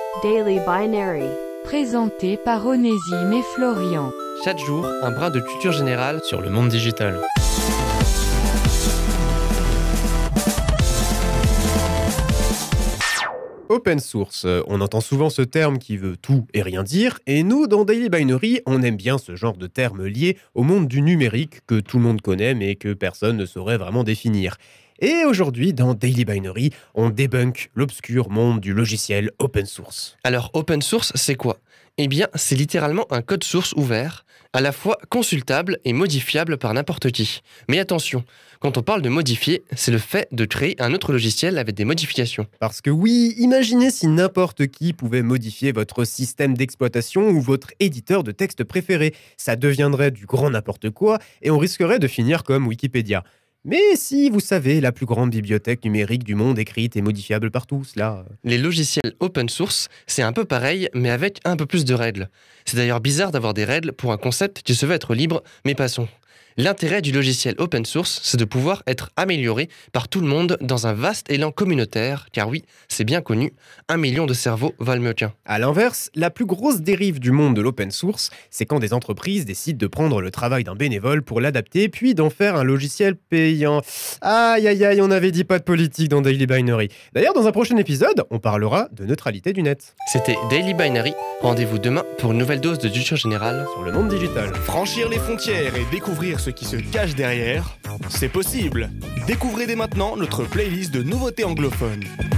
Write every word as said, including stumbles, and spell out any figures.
Daily Binary. Présenté par Onésime et Florian. Chaque jour, un brin de culture générale sur le monde digital. Open source, on entend souvent ce terme qui veut tout et rien dire, et nous, dans Daily Binary, on aime bien ce genre de terme lié au monde du numérique que tout le monde connaît mais que personne ne saurait vraiment définir. Et aujourd'hui, dans Daily Binary, on débunk l'obscur monde du logiciel open source. Alors, open source, c'est quoi ? Eh bien, c'est littéralement un code source ouvert, à la fois consultable et modifiable par n'importe qui. Mais attention, quand on parle de modifier, c'est le fait de créer un autre logiciel avec des modifications. Parce que oui, imaginez si n'importe qui pouvait modifier votre système d'exploitation ou votre éditeur de texte préféré. Ça deviendrait du grand n'importe quoi et on risquerait de finir comme Wikipédia. Mais si, vous savez, la plus grande bibliothèque numérique du monde écrite et modifiable par tous, là... Les logiciels open source, c'est un peu pareil, mais avec un peu plus de règles. C'est d'ailleurs bizarre d'avoir des règles pour un concept qui se veut être libre, mais passons. L'intérêt du logiciel open source, c'est de pouvoir être amélioré par tout le monde dans un vaste élan communautaire, car oui, c'est bien connu, un million de cerveaux valent mieux qu'un. À l'inverse, la plus grosse dérive du monde de l'open source, c'est quand des entreprises décident de prendre le travail d'un bénévole pour l'adapter, puis d'en faire un logiciel payant. Aïe aïe aïe, on avait dit pas de politique dans Daily Binary. D'ailleurs, dans un prochain épisode, on parlera de neutralité du net. C'était Daily Binary, rendez-vous demain pour une nouvelle dose de culture générale Sur le monde digital. Franchir les frontières et découvrir ce qui se cache derrière, c'est possible. Découvrez dès maintenant notre playlist de nouveautés anglophones.